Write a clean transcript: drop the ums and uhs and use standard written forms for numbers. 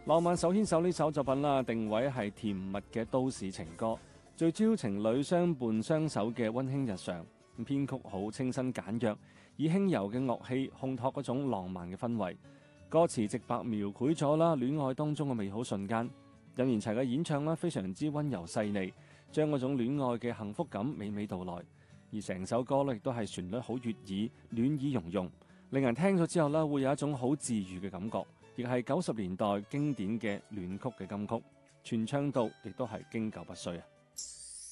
浪漫手牽手呢首作品啦，定位係甜蜜嘅都市情歌，聚焦情侶相伴相守嘅溫馨日常。編曲好清新簡約，以輕柔嘅樂器烘托嗰種浪漫嘅氛圍。歌詞直白描繪咗啦戀愛當中嘅美好瞬間。任賢齊嘅演唱啦非常之溫柔細膩，將嗰種戀愛嘅幸福感娓娓道來。而成首歌咧亦都係旋律好悅耳，暖意融融，令人聽咗之後咧會有一種好治癒嘅感覺。亦係90年代經典嘅戀曲嘅金曲，傳唱度亦都係經久不衰啊！